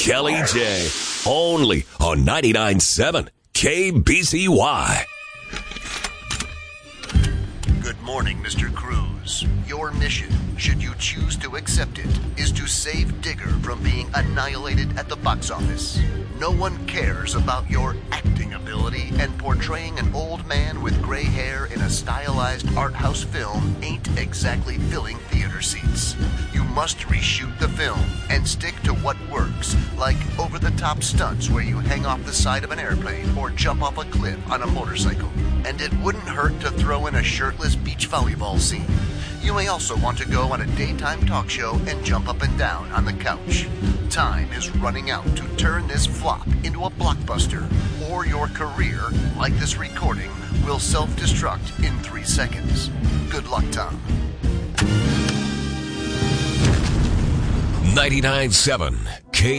Kelly J. Only on 99.7 KBCY. Good morning, Mr. Cruz. Your mission, should you choose to accept it, is to save Digger from being annihilated at the box office. No one cares about your acting ability, and portraying an old man with gray hair in a stylized art house film ain't exactly filling theater seats. You must reshoot the film and stick to what works, like over-the-top stunts where you hang off the side of an airplane or jump off a cliff on a motorcycle. And it wouldn't hurt to throw in a shirtless beach volleyball scene. You may also want to go on a daytime talk show and jump up and down on the couch. Time is running out to turn this flop into a blockbuster, or your career, like this recording, will self-destruct in 3 seconds. Good luck, Tom. 99.7 K